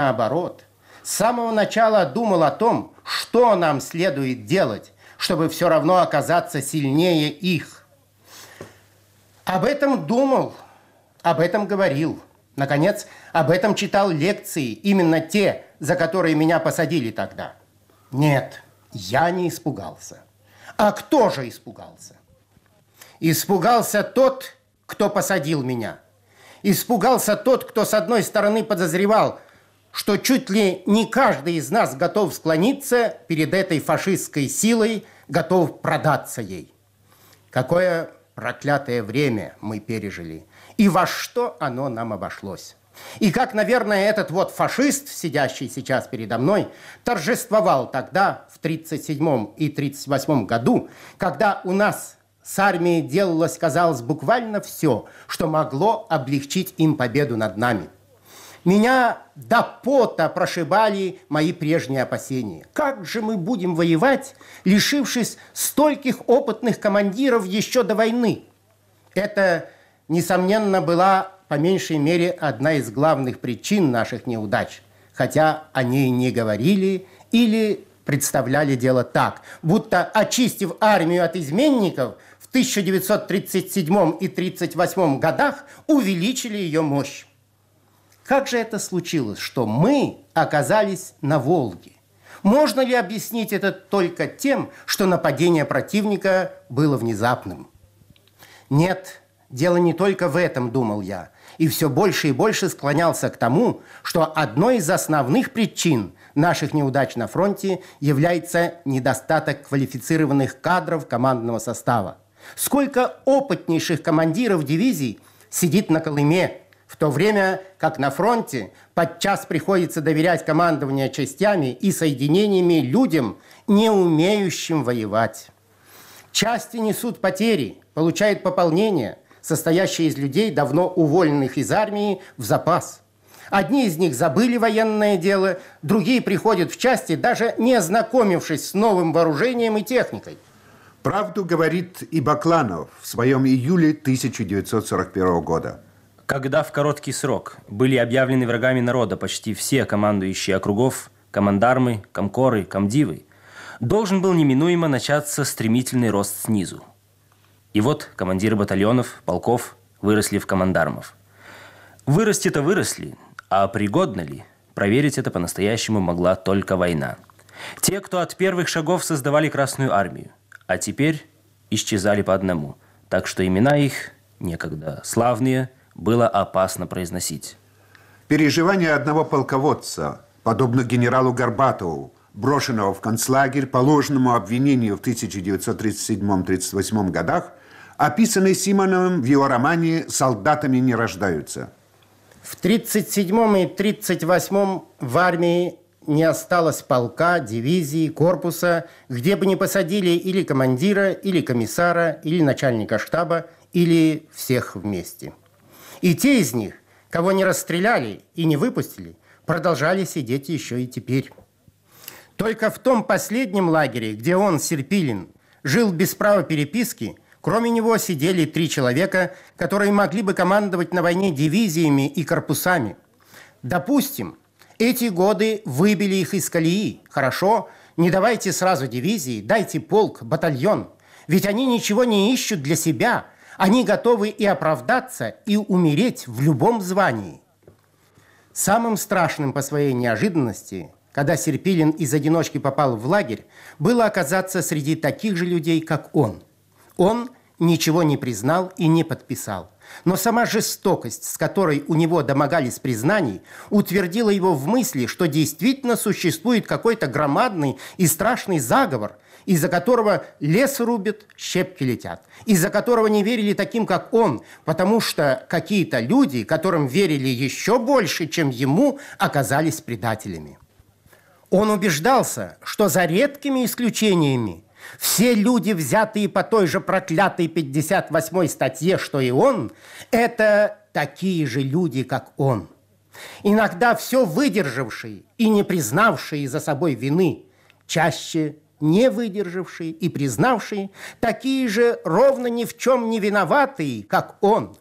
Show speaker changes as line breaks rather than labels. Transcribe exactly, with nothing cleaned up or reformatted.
наоборот. С самого начала думал о том, что нам следует делать, чтобы все равно оказаться сильнее их. Об этом думал, об этом говорил. Наконец, об этом читал лекции, именно те, за которые меня посадили тогда. Нет, я не испугался. А кто же испугался? Испугался тот, кто посадил меня. Испугался тот, кто с одной стороны подозревал, что чуть ли не каждый из нас готов склониться перед этой фашистской силой, готов продаться ей. Какое проклятое время мы пережили, и во что оно нам обошлось. И как, наверное, этот вот фашист, сидящий сейчас передо мной, торжествовал тогда, в тридцать седьмом и тридцать восьмом году, когда у нас с армией делалось, казалось, буквально все, что могло облегчить им победу над нами. Меня до пота прошибали мои прежние опасения. Как же мы будем воевать, лишившись стольких опытных командиров еще до войны? Это, несомненно, была, по меньшей мере, одна из главных причин наших неудач, хотя о ней не говорили или представляли дело так, будто, очистив армию от изменников, в тысяча девятьсот тридцать седьмом и тридцать восьмом годах увеличили ее мощь. Как же это случилось, что мы оказались на Волге? Можно ли объяснить это только тем, что нападение противника было внезапным? Нет, дело не только в этом, думал я, и все больше и больше склонялся к тому, что одной из основных причин наших неудач на фронте является недостаток квалифицированных кадров командного состава. Сколько опытнейших командиров дивизий сидит на Колыме, в то время как на фронте подчас приходится доверять командование частями и соединениями людям, не умеющим воевать. Части несут потери, получают пополнение, состоящее из людей, давно уволенных из армии, в запас. Одни из них забыли военное дело, другие приходят в части, даже не ознакомившись с новым вооружением и техникой.
Правду говорит и Бакланов в своем июле тысяча девятьсот сорок первого года.
Когда в короткий срок были объявлены врагами народа почти все командующие округов, командармы, комкоры, комдивы, должен был неминуемо начаться стремительный рост снизу. И вот командиры батальонов, полков выросли в командармов. Вырасти-то выросли, а пригодно ли? Проверить это по-настоящему могла только война. Те, кто от первых шагов создавали Красную армию, а теперь исчезали по одному, так что имена их, некогда славные, было опасно произносить.
Переживания одного полководца, подобно генералу Горбатову, брошенного в концлагерь по ложному обвинению в тысяча девятьсот тридцать седьмом — тридцать восьмом годах, описаны Симоновым в его романе «Солдатами не рождаются».
В тридцать седьмом и тридцать восьмом в армии не осталось полка, дивизии, корпуса, где бы не посадили или командира, или комиссара, или начальника штаба, или всех вместе. И те из них, кого не расстреляли и не выпустили, продолжали сидеть еще и теперь. Только в том последнем лагере, где он, Серпилин, жил без права переписки, кроме него сидели три человека, которые могли бы командовать на войне дивизиями и корпусами. Допустим, эти годы выбили их из колеи. Хорошо, не давайте сразу дивизии, дайте полк, батальон. Ведь они ничего не ищут для себя. Они готовы и оправдаться, и умереть в любом звании. Самым страшным по своей неожиданности, когда Серпилин из одиночки попал в лагерь, было оказаться среди таких же людей, как он. Он ничего не признал и не подписал. Но сама жестокость, с которой у него домогались признаний, утвердила его в мысли, что действительно существует какой-то громадный и страшный заговор, из-за которого лес рубят, щепки летят, из-за которого не верили таким, как он, потому что какие-то люди, которым верили еще больше, чем ему, оказались предателями. Он убеждался, что за редкими исключениями все люди, взятые по той же проклятой пятьдесят восьмой статье, что и он, это такие же люди, как он. Иногда все выдержавшие и не признавшие за собой вины, чаще не выдержавшие и признавшие, такие же ровно ни в чем не виноватые, как он,